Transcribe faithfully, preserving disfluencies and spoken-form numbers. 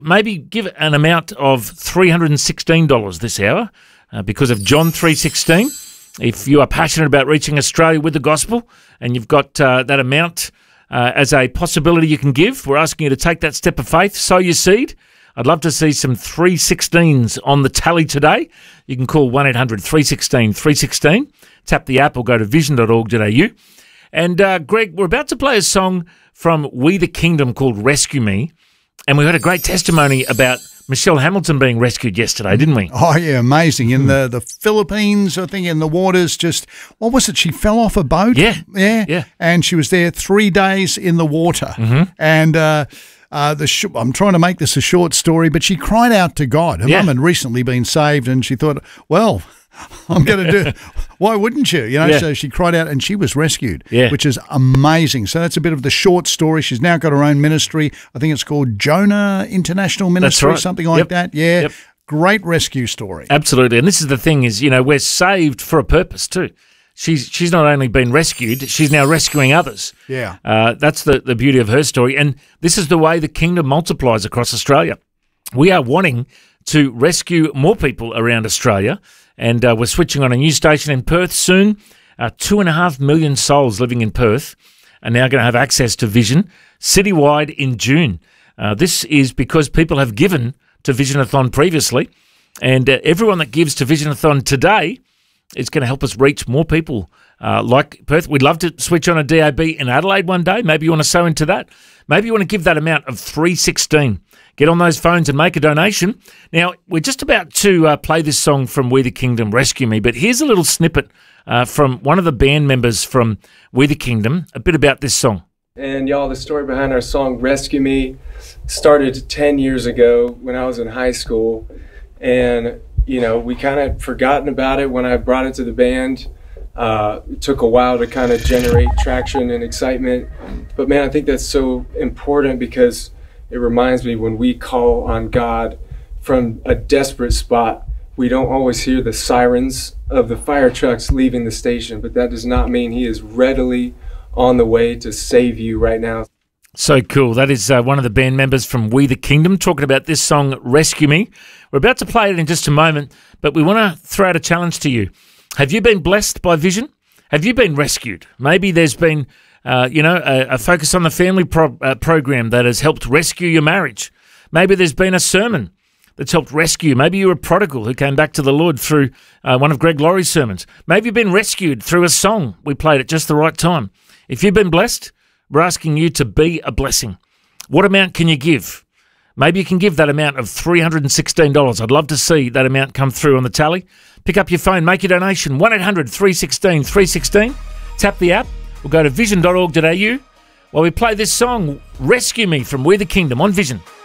maybe give an amount of three hundred sixteen dollars this hour uh, because of John three sixteen. If you are passionate about reaching Australia with the gospel and you've got uh, that amount uh, as a possibility you can give, we're asking you to take that step of faith, sow your seed. I'd love to see some three sixteens on the tally today. You can call one eight hundred three one six three one six. Tap the app or go to vision dot org dot a u. And, uh, Greg, we're about to play a song from We the Kingdom called Rescue Me. And we heard a great testimony about Michelle Hamilton being rescued yesterday, didn't we? Oh, yeah, amazing. In the, the Philippines, I think, in the waters, just, what was it? She fell off a boat? Yeah. Yeah. Yeah. And she was there three days in the water. Mm-hmm. And uh, uh, the sh- I'm trying to make this a short story, but she cried out to God. Her Yeah. mum had recently been saved, and she thought, well, I'm going to do it. Why wouldn't you? You know, Yeah. so she cried out and she was rescued, Yeah. which is amazing. So that's a bit of the short story. She's now got her own ministry. I think it's called Jonah International Ministry, right. something like Yep. that. Yeah. Yep. Great rescue story. Absolutely. And this is the thing is, you know, we're saved for a purpose too. She's she's not only been rescued, she's now rescuing others. Yeah. Uh, that's the, the beauty of her story. And this is the way the kingdom multiplies across Australia. We are wanting to rescue more people around Australia. And uh, we're switching on a new station in Perth soon. Uh, two and a half million souls living in Perth are now going to have access to Vision citywide in June. Uh, this is because people have given to Visionathon previously. And uh, everyone that gives to Visionathon today is going to help us reach more people uh, like Perth. We'd love to switch on a D A B in Adelaide one day. Maybe you want to sow into that. Maybe you want to give that amount of three sixteen. Get on those phones and make a donation. Now, we're just about to uh, play this song from We the Kingdom, Rescue Me, but here's a little snippet uh, from one of the band members from We the Kingdom, a bit about this song. And y'all, the story behind our song Rescue Me started ten years ago when I was in high school. And, you know, we kind of forgotten about it when I brought it to the band. Uh, it took a while to kind of generate traction and excitement. But, man, I think that's so important because it reminds me when we call on God from a desperate spot, we don't always hear the sirens of the fire trucks leaving the station, but that does not mean he is readily on the way to save you right now. So cool. That is uh, one of the band members from We the Kingdom talking about this song, Rescue Me. We're about to play it in just a moment, but we want to throw out a challenge to you. Have you been blessed by Vision? Have you been rescued? Maybe there's been Uh, you know, a, a Focus on the Family pro, uh, program that has helped rescue your marriage. Maybe there's been a sermon that's helped rescue. Maybe you're a prodigal who came back to the Lord through uh, one of Greg Laurie's sermons. Maybe you've been rescued through a song we played at just the right time. If you've been blessed, we're asking you to be a blessing. What amount can you give? Maybe you can give that amount of three hundred sixteen dollars. I'd love to see that amount come through on the tally. Pick up your phone, make your donation, one eight hundred three one six three one six. Tap the app. We'll go to vision dot org dot a u while we play this song, Rescue Me from We the Kingdom on Vision.